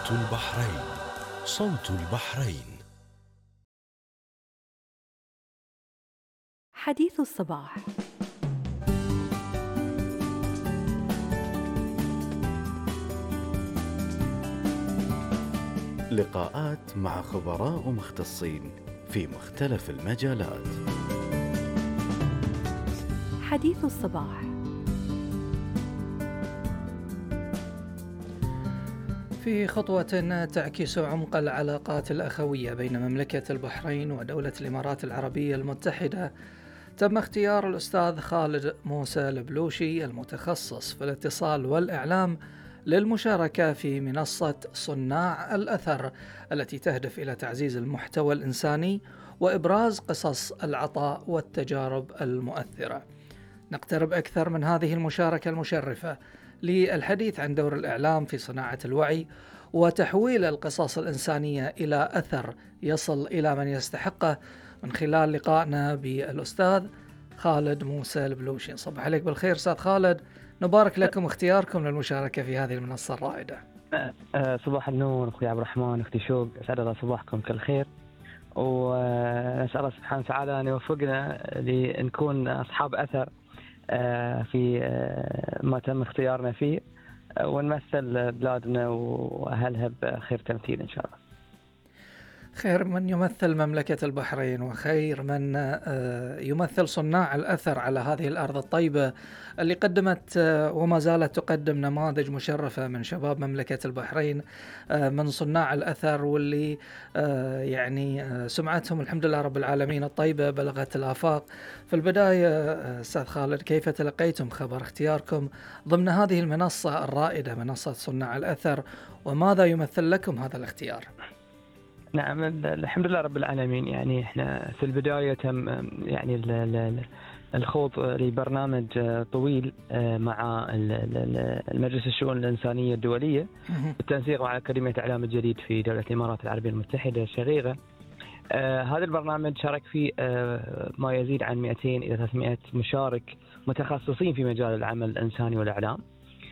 صوت البحرين. صوت البحرين. حديث الصباح. لقاءات مع خبراء مختصين في مختلف المجالات. حديث الصباح. في خطوة تعكس عمق العلاقات الأخوية بين مملكة البحرين ودولة الإمارات العربية المتحدة، تم اختيار الأستاذ خالد موسى البلوشي المتخصص في الاتصال والإعلام للمشاركة في منصة صناع الأثر، التي تهدف إلى تعزيز المحتوى الإنساني وإبراز قصص العطاء والتجارب المؤثرة. نقترب أكثر من هذه المشاركة المشرفة للحديث عن دور الإعلام في صناعة الوعي وتحويل القصص الإنسانية إلى أثر يصل إلى من يستحقه، من خلال لقائنا بالأستاذ خالد موسى البلوشي. صباح عليك بالخير أستاذ خالد، نبارك لكم اختياركم للمشاركة في هذه المنصة الرائدة. صباح النور أخوي عبد الرحمن، أختي شوق، أسعد الله صباحكم كل خير، ونسأل الله سبحانه وتعالى أن يوفقنا لنكون أصحاب أثر في ما تم اختيارنا فيه، ونمثل بلادنا وأهلها بخير تمثيل إن شاء الله. خير من يمثل مملكة البحرين، وخير من يمثل صناع الأثر على هذه الأرض الطيبة اللي قدمت وما زالت تقدم نماذج مشرفة من شباب مملكة البحرين، من صناع الأثر واللي يعني سمعتهم الحمد لله رب العالمين الطيبة بلغت الآفاق. في البداية أستاذ خالد، كيف تلقيتم خبر اختياركم ضمن هذه المنصة الرائدة، منصة صناع الأثر، وماذا يمثل لكم هذا الاختيار؟ نعم، الحمد لله رب العالمين. يعني احنا في البداية تم يعني الخوض لبرنامج طويل مع المجلس الشؤون الإنسانية الدولية بالتنسيق مع أكاديمية إعلام الجديد في دولة الإمارات العربية المتحدة الشقيقة. هذا البرنامج شارك فيه ما يزيد عن 200 إلى 300 مشارك متخصصين في مجال العمل الإنساني والإعلام.